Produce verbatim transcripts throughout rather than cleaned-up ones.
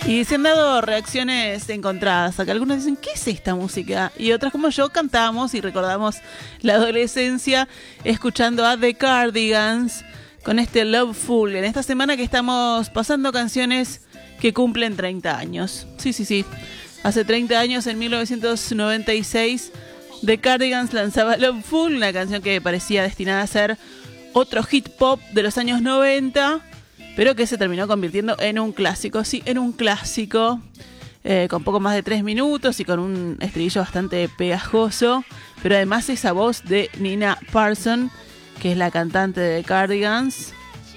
Y se han dado reacciones encontradas. Acá algunos dicen, ¿qué es esta música? Y otras como yo cantamos y recordamos la adolescencia escuchando a The Cardigans con este Loveful. En esta semana que estamos pasando canciones que cumplen treinta años. Sí, sí, sí. Hace treinta años, en mil novecientos noventa y seis, The Cardigans lanzaba Loveful, una canción que parecía destinada a ser otro hit pop de los años noventa, pero que se terminó convirtiendo en un clásico, sí, en un clásico, eh, con poco más de tres minutos y con un estribillo bastante pegajoso, pero además esa voz de Nina Parsons, que es la cantante de The Cardigans.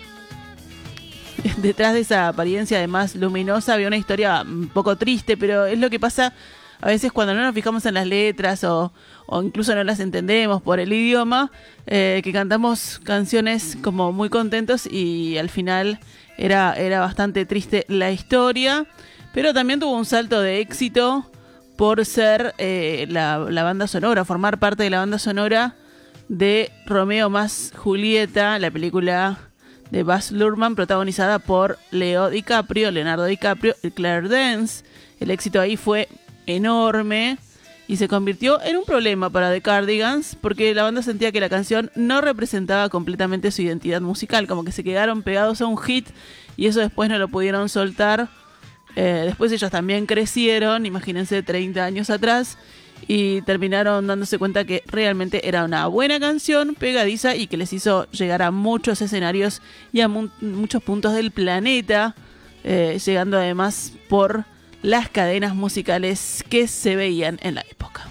Detrás de esa apariencia además luminosa había una historia un poco triste, pero es lo que pasa a veces cuando no nos fijamos en las letras o, o incluso no las entendemos por el idioma, eh, que cantamos canciones como muy contentos y al final era, era bastante triste la historia, pero también tuvo un salto de éxito por ser eh, la, la banda sonora, formar parte de la banda sonora de Romeo más Julieta, la película de Baz Luhrmann, protagonizada por Leo DiCaprio, Leonardo DiCaprio y Claire Danes. El éxito ahí fue enorme y se convirtió en un problema para The Cardigans porque la banda sentía que la canción no representaba completamente su identidad musical, como que se quedaron pegados a un hit y eso después no lo pudieron soltar. Eh, después ellos también crecieron, imagínense, treinta años atrás, y terminaron dándose cuenta que realmente era una buena canción, pegadiza y que les hizo llegar a muchos escenarios y a mu- muchos puntos del planeta, eh, llegando además por las cadenas musicales que se veían en la época.